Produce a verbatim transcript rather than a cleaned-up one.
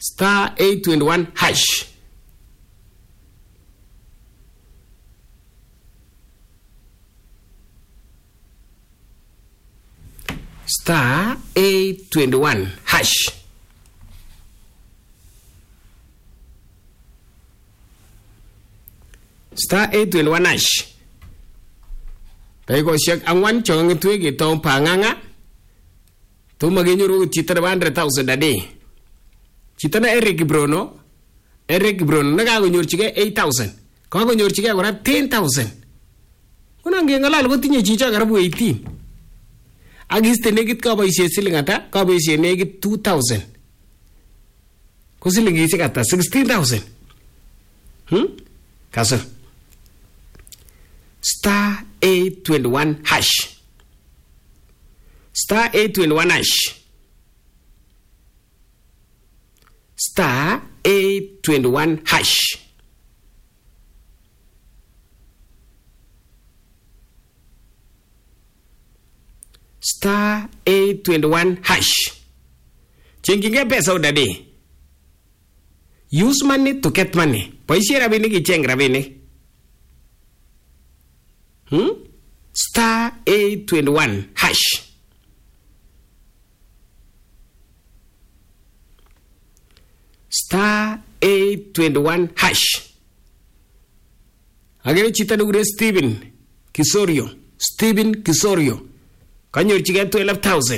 star eight twenty-one hash. Star eight twenty-one hash. Star eight twenty-one hash. Tayo siya ang one chong tuwing itong panganga. Tumaginyo chita na one hundred thousand a day. Chita na Eric Bruno. Eric Bruno nagagunyo chika eight thousand. Kagunyo chika agora ten thousand. Unang gengalal ko tinyo chicha garabu eighteen. Agiste negit ka ba isye siling ata? Ka ba isye negit two thousand. Ko siling isye kata sixteen thousand. Hmm? Kaso. Star eight twenty-one hash. Star eight twenty-one hash. Star eight twenty-one hash. Star eight twenty-one hash. Chenginge pesa udade. Use money to get money. Paisi rabini ki cheng rabini. Hmm? Star eight twenty-one hash. Star eight twenty-one hash. Agere chita nugure Steven Kisorio. Steven Kisorio. Kanyo chiga twelve thousand.